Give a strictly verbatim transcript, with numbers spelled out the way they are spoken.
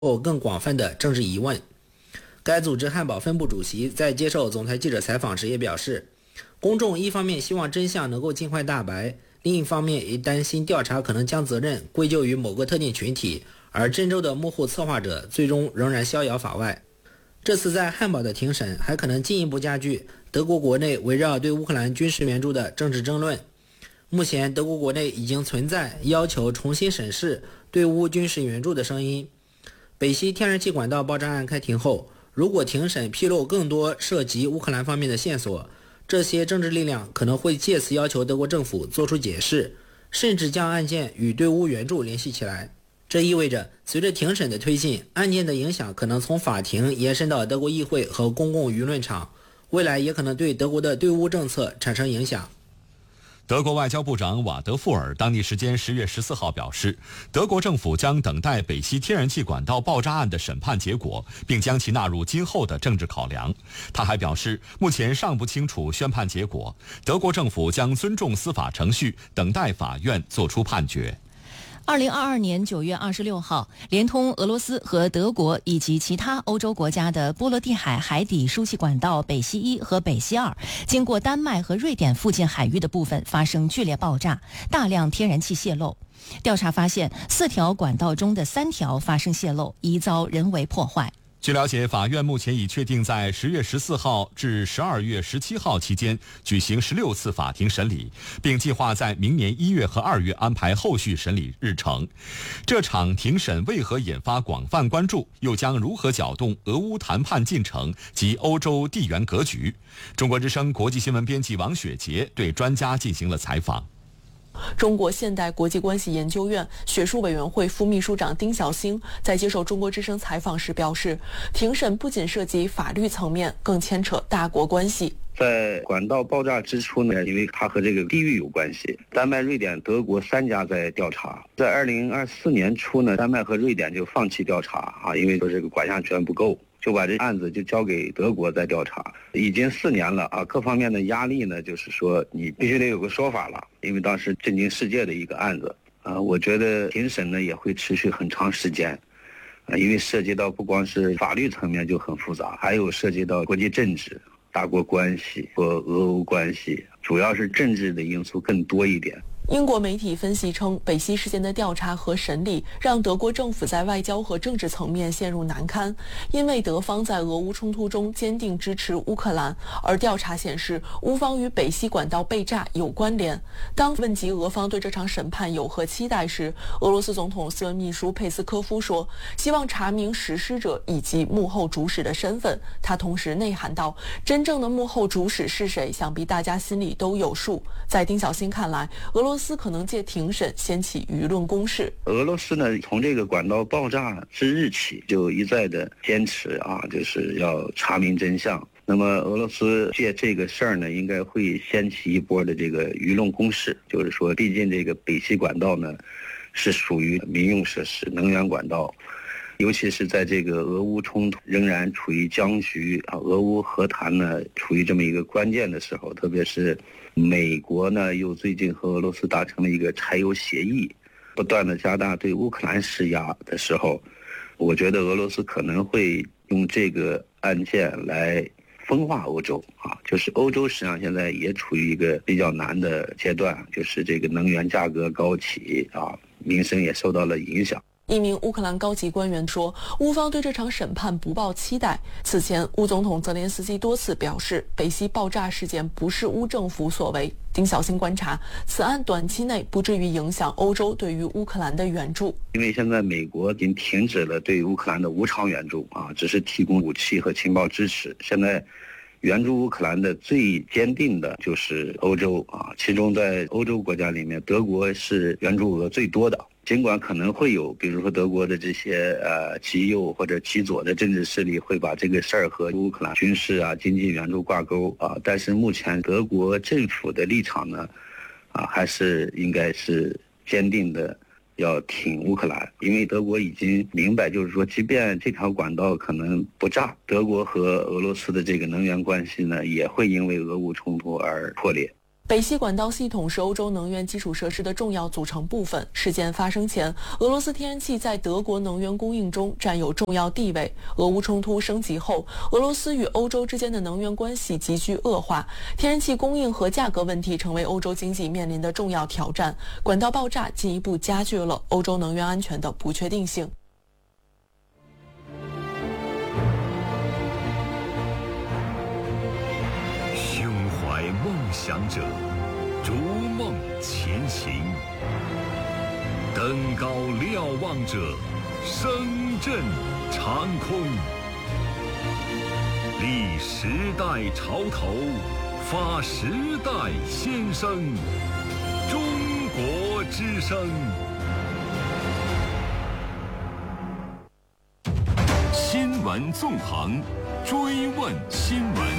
更广泛的政治疑问。该组织汉堡分部主席在接受总台记者采访时也表示，公众一方面希望真相能够尽快大白，另一方面也担心调查可能将责任归咎于某个特定群体，而郑州的幕后策划者最终仍然逍遥法外。这次在汉堡的庭审还可能进一步加剧德国国内围绕对乌克兰军事援助的政治争论。目前德国国内已经存在要求重新审视对乌军事援助的声音。北溪天然气管道爆炸案开庭后，如果庭审披露更多涉及乌克兰方面的线索，这些政治力量可能会借此要求德国政府做出解释，甚至将案件与对乌援助联系起来。这意味着随着庭审的推进，案件的影响可能从法庭延伸到德国议会和公共舆论场，未来也可能对德国的对乌政策产生影响。 德国外交部长瓦德富尔当地时间十月十四号表示，德国政府将等待北溪天然气管道爆炸案的审判结果，并将其纳入今后的政治考量。他还表示，目前尚不清楚宣判结果，德国政府将尊重司法程序，等待法院作出判决。 二零二二年九月二十六号，连通俄罗斯和德国以及其他欧洲国家的波罗的海海底输气管道北溪一和北溪二，经过丹麦和瑞典附近海域的部分发生剧烈爆炸，大量天然气泄漏。调查发现，四条管道中的三条发生泄漏，疑遭人为破坏。 据了解，法院目前已确定在十月十四号至十二月十七号期间举行十六次法庭审理，并计划在明年一月和二月安排后续审理日程。这场庭审为何引发广泛关注，又将如何搅动俄乌谈判进程及欧洲地缘格局？中国之声国际新闻编辑王雪杰对专家进行了采访。 中国现代国际关系研究院学术委员会副秘书长丁晓星在接受中国之声采访时表示，庭审不仅涉及法律层面，更牵扯大国关系。 在管道爆炸之初呢，因为它和这个地域有关系，丹麦、瑞典、德国三家在调查。在二零二四年初呢，丹麦和瑞典就放弃调查啊，因为说这个管辖权不够，就把这案子就交给德国在调查。已经四年了啊，各方面的压力呢，就是说你必须得有个说法了，因为当时震惊世界的一个案子啊，我觉得庭审呢也会持续很长时间。啊，因为涉及到不光是法律层面就很复杂，还有涉及到国际政治、大国关系和俄乌关系，主要是政治的因素更多一点。 英国媒体分析称，北溪事件的调查和审理让德国政府在外交和政治层面陷入难堪，因为德方在俄乌冲突中坚定支持乌克兰，而调查显示乌方与北溪管道被炸有关联。当问及俄方对这场审判有何期待时，俄罗斯总统私人秘书佩斯科夫说，希望查明实施者以及幕后主使的身份。他同时内涵道，真正的幕后主使是谁，想必大家心里都有数。在丁晓星看来，俄罗斯俄罗斯可能借庭审掀起舆论攻势。 俄罗斯呢，从这个管道爆炸之日起就一再的坚持啊，就是要查明真相。那么俄罗斯借这个事儿呢，应该会掀起一波的这个舆论攻势，就是说，毕竟这个北溪管道呢是属于民用设施、能源管道。尤其是在这个俄乌冲突仍然处于僵局啊，俄乌和谈呢处于这么一个关键的时候，特别是美国呢又最近和俄罗斯达成了一个柴油协议，不断的加大对乌克兰施压的时候，我觉得俄罗斯可能会用这个案件来分化欧洲啊，就是欧洲实际上现在也处于一个比较难的阶段，就是这个能源价格高企啊，民生也受到了影响。 一名乌克兰高级官员说，乌方对这场审判不抱期待。此前，乌总统泽连斯基多次表示，北溪爆炸事件不是乌政府所为。丁晓星观察，此案短期内不至于影响欧洲对于乌克兰的援助， 因为现在美国已经停止了对乌克兰的无偿援助啊，只是提供武器和情报支持。现在援助乌克兰的最坚定的就是欧洲啊，其中在欧洲国家里面，德国是援助额最多的。尽管可能会有，比如说德国的这些呃极右或者极左的政治势力会把这个事儿和乌克兰军事啊、经济援助挂钩啊，但是目前德国政府的立场呢，啊还是应该是坚定的要挺乌克兰，因为德国已经明白，就是说，即便这条管道可能不炸，德国和俄罗斯的这个能源关系呢，也会因为俄乌冲突而破裂。 北溪管道系统是欧洲能源基础设施的重要组成部分。事件发生前，俄罗斯天然气在德国能源供应中占有重要地位。俄乌冲突升级后，俄罗斯与欧洲之间的能源关系急剧恶化，天然气供应和价格问题成为欧洲经济面临的重要挑战。管道爆炸进一步加剧了欧洲能源安全的不确定性。 胸怀梦想者，逐梦前行；登高瞭望者，声震长空。立时代潮头，发时代先声。中国之声。新闻纵横，追问新闻。